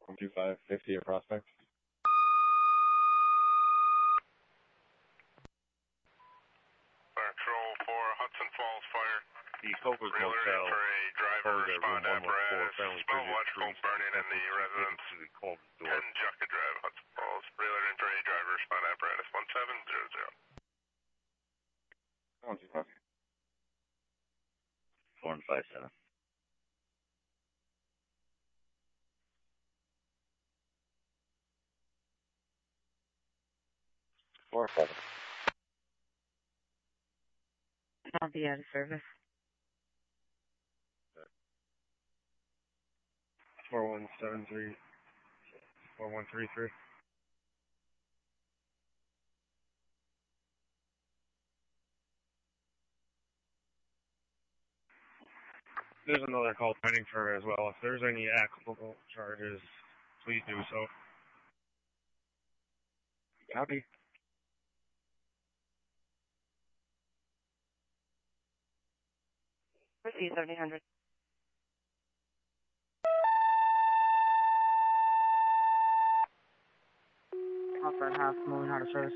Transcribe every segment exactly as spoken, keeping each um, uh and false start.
one two five fifty at Prospect. Patrol for Hudson Falls Fire. The Coco's Motel. For a driver respond apparatus. Smell electrical burning in the residence. ten Jucka Drive, Hudson Falls. Railer in for a driver respond apparatus. one seven zero zero. one two five. four and five seven. four seven. I'll be out of service. four one seven three. four one three three. There's another call pending for her as well. If there's any applicable charges, please do so. Copy. Proceed thirty hundred. Alfred House, moving out of service.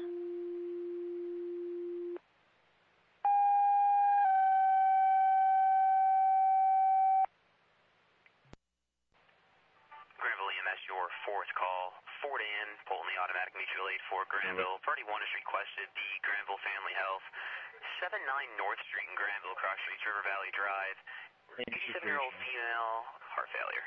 Granville E M S, your fourth call. Ford in, Polton automatic mutual aid for Granville. Party one is requested, the Granville Family Health. seven nine North Street in Granville, Cross Streets, River Valley Drive. eighty-seven-year-old female, heart failure.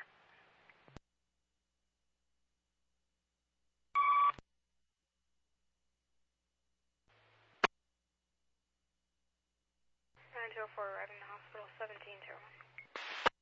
nine two four, riding